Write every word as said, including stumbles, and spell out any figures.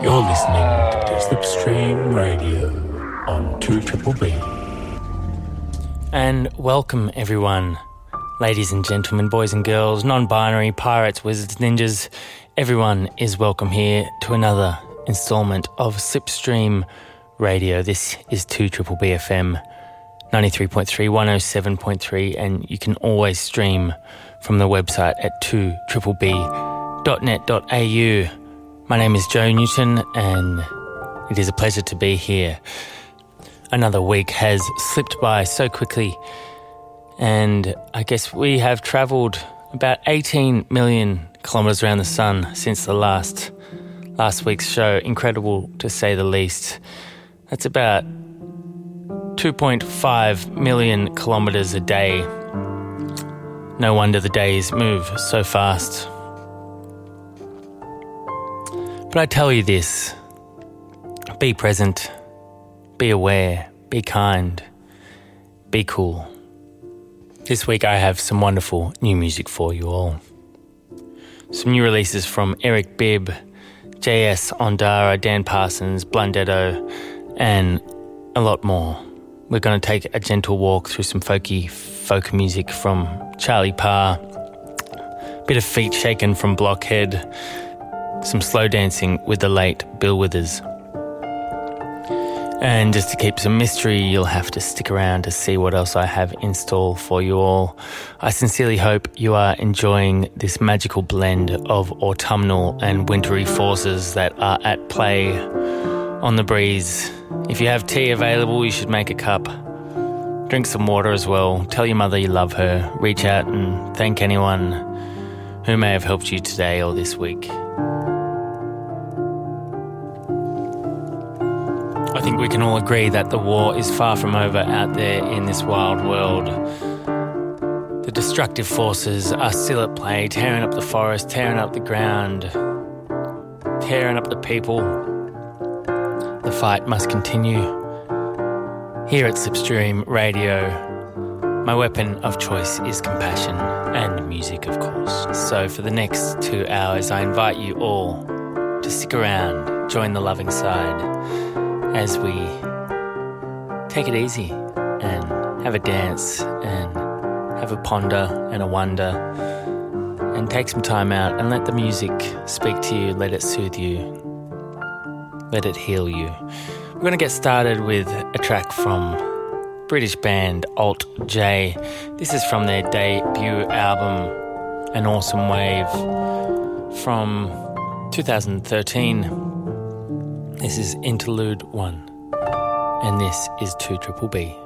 You're listening to Slipstream Radio on two Triple B. And welcome everyone, ladies and gentlemen, boys and girls, non-binary, pirates, wizards, ninjas. Everyone is welcome here to another instalment of Slipstream Radio. This is two Triple B F M, ninety-three point three, one oh seven point three, and you can always stream from the website at two triple b dot net dot a u. My name is Joe Newton, and it is a pleasure to be here. Another week has slipped by so quickly, and I guess we have travelled about eighteen million kilometres around the sun since the last last week's show. Incredible, to say the least. That's about two point five million kilometres a day. No wonder the days move so fast. But I tell you this, be present, be aware, be kind, be cool. This week I have some wonderful new music for you all. Some new releases from Eric Bibb, J S Ondara, Dan Parsons, Blundetto, and a lot more. We're going to take a gentle walk through some folky folk music from Charlie Parr, bit of feet shaken from Blockhead, some slow dancing with the late Bill Withers. And just to keep some mystery, you'll have to stick around to see what else I have in store for you all. I sincerely hope you are enjoying this magical blend of autumnal and wintry forces that are at play on the breeze. If you have tea available, you should make a cup. Drink some water as well. Tell your mother you love her. Reach out and thank anyone who may have helped you today or this week. I think we can all agree that the war is far from over out there in this wild world. The destructive forces are still at play, tearing up the forest, tearing up the ground, tearing up the people. The fight must continue. Here at Slipstream Radio, my weapon of choice is compassion and music, of course. So for the next two hours, I invite you all to stick around, join the loving side, as we take it easy and have a dance and have a ponder and a wonder and take some time out and let the music speak to you, let it soothe you, let it heal you. We're going to get started with a track from British band Alt J. This is from their debut album, An Awesome Wave, from two thousand thirteen. This is Interlude one, and this is two Triple B.